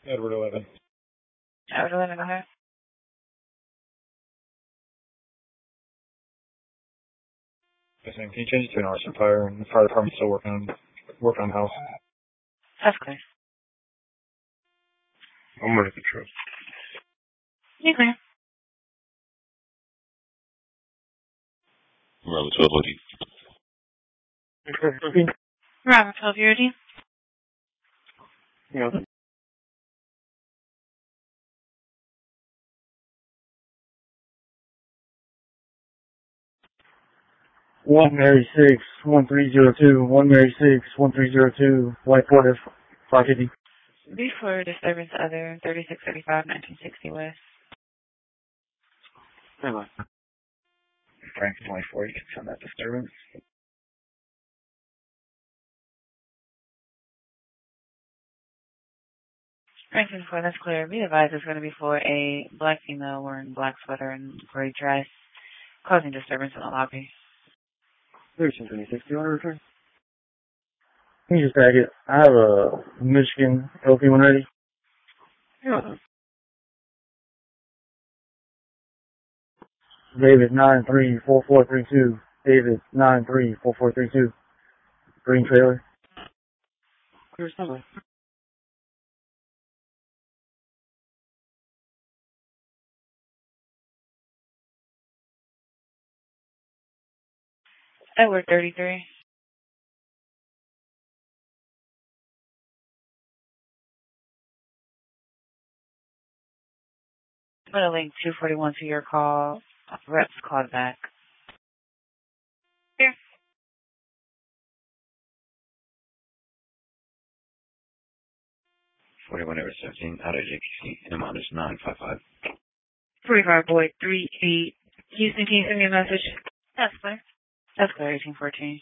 Edward 11. Edward 11, go ahead. Yes, ma'am. Can you change it to an arson fire? And the fire department's still working on the house. That's clear. I'm ready for trip. You clear. Robert 12 OD. Robert 12, you're ready? Yeah. 1 Mary 6, 1302, 1 Mary 6, 1302, White Porter, 550. Before disturbance other 3635 1960 West. Frank 24, you can send that disturbance. Frank 24, that's clear. Be advised it's going to be for a black female wearing black sweater and gray dress, causing disturbance in the lobby. 1326, order return. Can you just tag it? I have a Michigan LP1 ready. Yeah. David 934432. David 934432. Green trailer. Clear somewhere. Edward 33. I'm going to link 241 to your call. Reps called back. Here. 41 over 17, out of JPC, and amount is 955. 45 Boy 38. Houston, can you send me a message? That's clear. That's clear, 1814.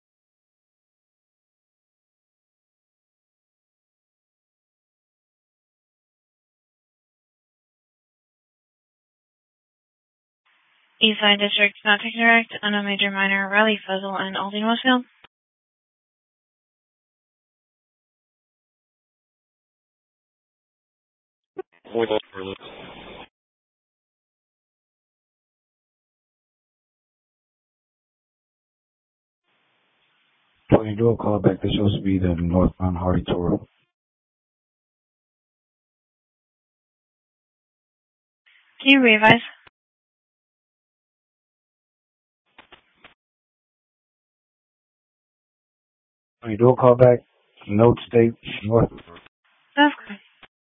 Eastside District, not taking direct, on a major minor, Riley Fuzzle, and Aldine Westfield. When you do a call back, this is supposed to be the northbound Hardy Toro. Can you revise? When you do a call back, note state north